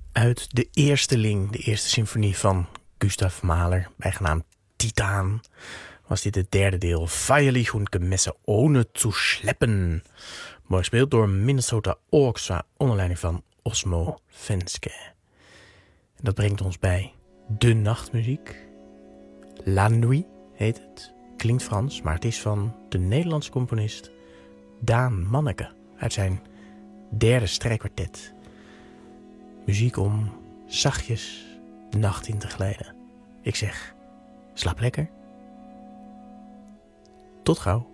Uit De Eersteling, de eerste symfonie van Gustav Mahler, bijgenaamd Titaan, was dit het derde deel, Feierlich und Gemesse ohne zu schleppen. Mooi gespeeld door Minnesota Orchestra onder leiding van Osmo Fenske. En dat brengt ons bij de nachtmuziek. La Nuit heet het. Klinkt Frans, maar het is van de Nederlandse componist Daan Manneke uit zijn derde strijkkwartet. Muziek om zachtjes de nacht in te glijden. Ik zeg, slaap lekker. Tot gauw.